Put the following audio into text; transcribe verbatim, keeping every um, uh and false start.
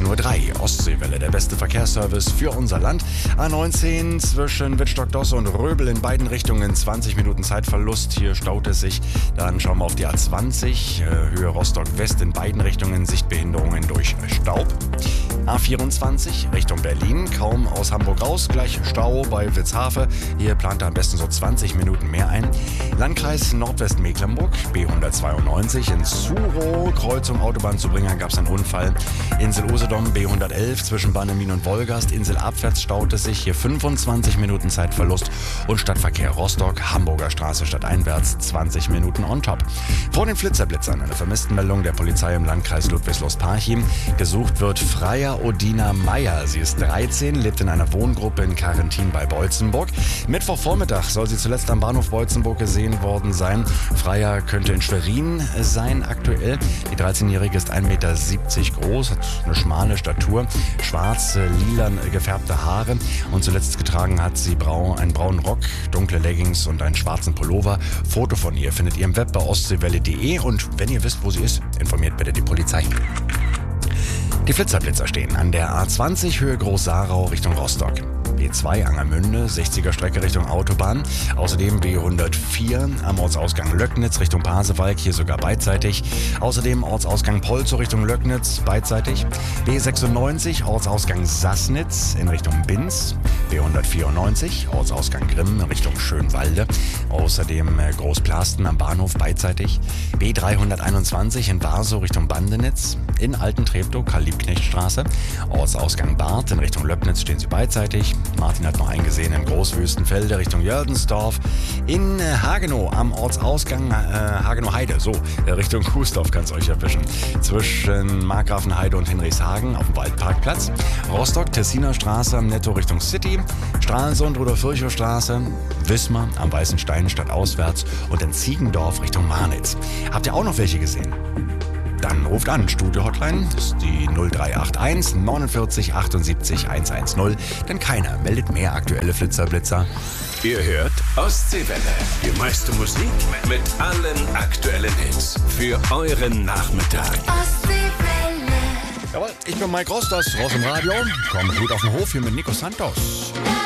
achtzehn Uhr drei. Ostseewelle, der beste Verkehrsservice für unser Land. A neunzehn zwischen Wittstock-Dosse und Röbel in beiden Richtungen. zwanzig Minuten Zeitverlust. Hier staut es sich. Dann schauen wir auf die A zwanzig, äh, Höhe Rostock-West in beiden Richtungen. Sichtbehinderungen durch Staub. A vierundzwanzig Richtung Berlin, kaum aus Hamburg raus, gleich Stau bei Witzhafe. Hier plant er am besten so zwanzig Minuten mehr ein. Landkreis Nordwestmecklenburg, B hundertzweiundneunzig in Zuro, Kreuzung Autobahnzubringer, gab es einen Unfall. Insel Usedom, B hundertelf zwischen Bannemin und Wolgast, Insel abwärts staut es sich, hier fünfundzwanzig Minuten Zeitverlust. Und Stadtverkehr Rostock, Hamburger Straße stadteinwärts, zwanzig Minuten on top. Vor den Flitzerblitzern eine Vermisstenmeldung der Polizei im Landkreis Ludwigslust-Parchim. Gesucht wird Freya Odina Meyer. Sie ist dreizehn, lebt in einer Wohngruppe in Carentin bei Beutzenburg. Mittwochvormittag soll sie zuletzt am Bahnhof Beutzenburg gesehen worden sein. Freya könnte in Schwerin sein aktuell. Die dreizehnjährige ist ein Meter siebzig groß, hat eine schmale Statur, schwarze, lilan gefärbte Haare und zuletzt getragen hat sie braun, einen braunen Rock, dunkle Leggings und einen schwarzen Pullover. Foto von ihr findet ihr im Web bei ostseewelle punkt de und wenn ihr wisst, wo sie ist, informiert bitte die Polizei. Die Flitzerblitzer stehen an der A zwanzig Höhe Groß-Sarau Richtung Rostock. B zwei Angermünde, sechziger Strecke Richtung Autobahn. Außerdem B hundertvier am Ortsausgang Löcknitz Richtung Pasewalk, hier sogar beidseitig. Außerdem Ortsausgang Polzow Richtung Löcknitz, beidseitig. B sechsundneunzig Ortsausgang Sassnitz in Richtung Binz. B hundertvierundneunzig Ortsausgang Grimm in Richtung Schönwalde. Außerdem Großplasten am Bahnhof, beidseitig. B dreihunderteinundzwanzig in Warsow Richtung Bandenitz. In Alten-Treptow, Karl-Liebknecht-Straße. Ortsausgang Barth in Richtung Löcknitz stehen sie beidseitig. Martin hat noch einen gesehen in Großwüstenfelde Richtung Jördensdorf. In äh, Hagenow am Ortsausgang äh, Hagenow-Heide, so äh, Richtung Kuesdorf kann es euch erwischen. Zwischen Markgrafenheide und Hinrichshagen auf dem Waldparkplatz. Rostock, Tessiner Straße am Netto Richtung City. Stralsund, Rudolf-Virchow-Straße. Wismar am Weißen Stein stadtauswärts und in Ziegendorf Richtung Marnitz. Habt ihr auch noch welche gesehen? Dann ruft an, Studio-Hotline, das ist die null drei acht eins neunundvierzig achtundsiebzig hundertzehn, denn keiner meldet mehr aktuelle Flitzerblitzer. Ihr hört Ostseewelle, die meiste Musik mit allen aktuellen Hits für euren Nachmittag. Jawohl, ich bin Mike Ross, das Ross im Radio. Komm gut auf den Hof hier mit Nico Santos.